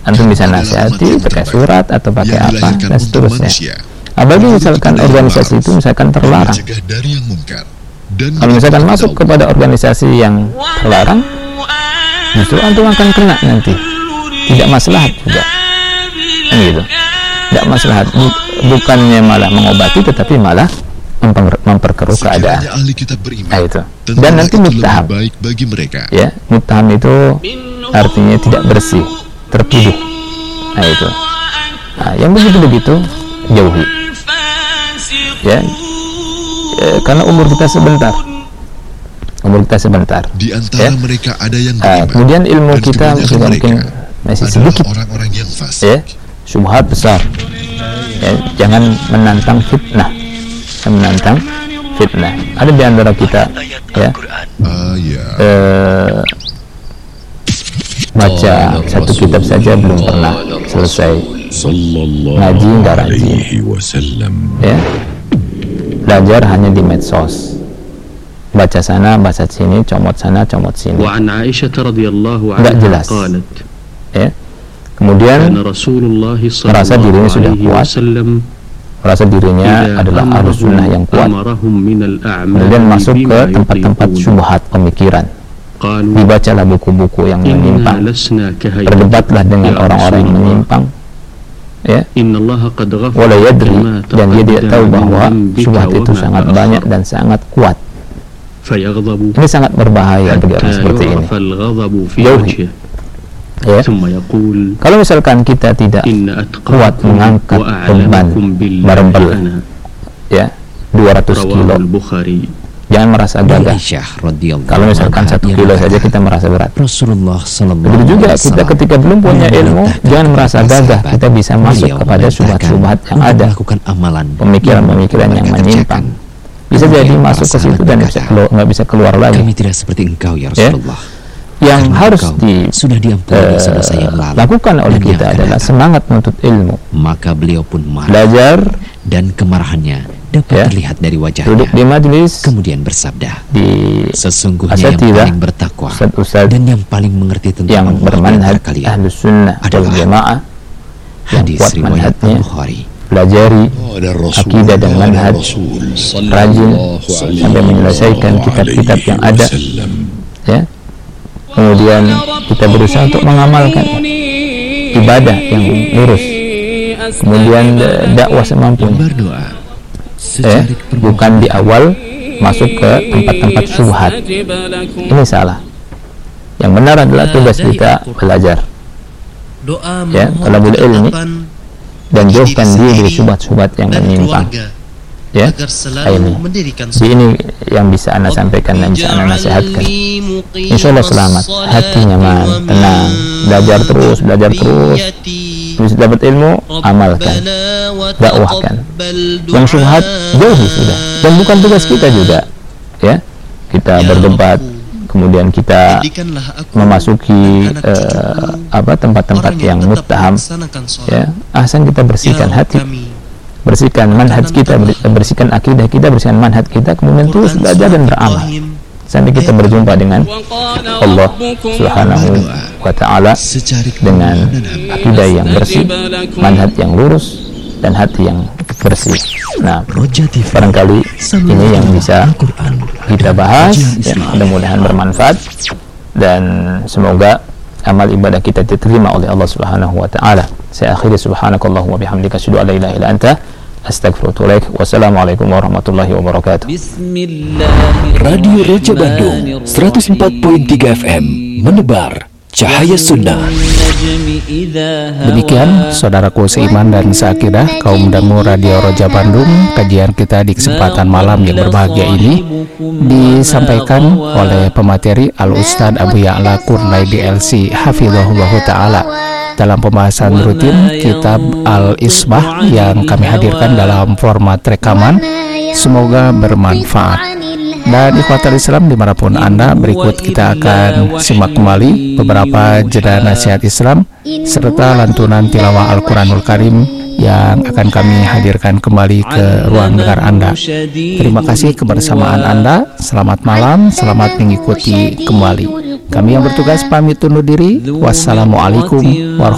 antum bisa nasihati pakai surat atau pakai apa dan seterusnya. Apalagi misalkan organisasi itu misalkan terlarang, kalau misalkan masuk kepada organisasi yang terlarang, justru antum akan kena nanti, tidak maslahat juga, kan gitu, tidak maslahat, bukannya malah mengobati tetapi malah memperkeruh keadaan. Nah itu. Dan nanti muttaham, ya, muttaham itu artinya tidak bersih, tertuduh. Nah itu. Nah, yang begitu jauhi, ya, karena umur kita sebentar. Di antara ya. mereka ada yang beriman, kemudian ilmu kita mungkin masih sedikit, orang-orang yang fasik. Ya, syubhat besar. Ya, jangan menantang fitnah. Ada di antara kita, ya, baca satu kitab saja belum pernah selesai, ngaji nggak rajin, ya, belajar hanya di medsos, baca sana baca sini, comot sana comot sini, nggak jelas, ya. Kemudian merasa dirinya sudah kuat, merasa dirinya adalah ahlus sunnah yang kuat, kemudian masuk ke tempat-tempat syubhat pemikiran, dibacalah buku-buku yang menyimpang, berdebatlah dengan orang-orang yang menyimpang, ya, wala yadri, dan dia tidak tahu bahwa syubhat itu sangat banyak dan sangat kuat. Ini sangat berbahaya bagi orang seperti ini. Jauhi. Ya. Kalau misalkan kita tidak kuat mengangkat beban barbel, ya, 200 kilo, jangan merasa gagah. Kalau misalkan 1 kilo saja kita merasa berat. Begitu juga kita ketika belum punya ilmu, jangan merasa gagah. Kita bisa masuk kepada syubhat-syubhat yang ada, pemikiran-pemikiran yang menyimpang. Bisa jadi masuk ke situ dan nggak bisa keluar lagi. Kami tidak seperti engkau ya Rasulullah. Yang harus dilakukan oleh kita adalah semangat menuntut ilmu. Maka beliau pun marah, belajar, dan kemarahannya dapat terlihat dari wajahnya. Duduk di majlis, kemudian bersabda, sesungguhnya yang paling bertakwa dan yang paling mengerti tentang yang bermanhaj ahlus sunnah wal jamaah, yang kuat manhajnya, pelajari akidah dan manhaj, rajin sampai menyelesaikan kitab-kitab yang ada, ya. Kemudian kita berusaha untuk mengamalkan ibadah yang lurus, kemudian dakwah semampunya, bukan di awal masuk ke tempat-tempat syubhat. Ini salah. Yang benar adalah tugas kita belajar, ya, talabul ilmi, dan jauhkan diri dari syubhat-syubhat yang menyimpang, ya. Ini yang bisa Anda sampaikan dan bisa Anda nasihatkan. Insya Allah selamat, hati nyaman, tenang, belajar terus, terus dapat ilmu, amalkan, dakwahkan. Yang syubhat jauhi sudah, dan bukan tugas kita juga, ya. Kita berdebat, kemudian kita memasuki tempat-tempat yang muttaham, ya. Ahsan kita bersihkan hati, bersihkan manhaj kita, bersihkan akidah kita, bersihkan manhaj kita, kemudian terus belajar dan beramal sampai kita berjumpa dengan Allah Subhanahu wa ta'ala dengan akidah yang bersih, manhaj yang lurus, dan hati yang bersih. Nah, barangkali ini yang bisa kita bahas, ya, mudah-mudahan bermanfaat dan semoga amal ibadah kita diterima oleh Allah Subhanahu wa ta'ala. Saya akhiri, subhanakallahumma bihamdika, asyhadu an la ilaha illa anta, astagfirullahaladzim. Wassalamualaikum warahmatullahi wabarakatuh. Radio Raja Bandung 104.3 FM menebar cahaya sunnah. Demikian saudaraku seiman dan seakidah, kaum danmu Radio Raja Bandung, kajian kita di kesempatan malam yang berbahagia ini disampaikan oleh pemateri Al-Ustadz Abu Ya'la Kurnai DLC Hafizahullah Ta'ala dalam pembahasan rutin kitab Al-Isbah yang kami hadirkan dalam format rekaman. Semoga bermanfaat. Dan ikhwatal Islam dimanapun Anda, berikut kita akan simak kembali beberapa jeda nasihat Islam serta lantunan tilawah Al-Quranul Karim yang akan kami hadirkan kembali ke ruang dengar Anda. Terima kasih kebersamaan Anda. Selamat malam, selamat mengikuti kembali. Kami yang bertugas pamit undur diri. Wassalamualaikum warahmatullahi wabarakatuh.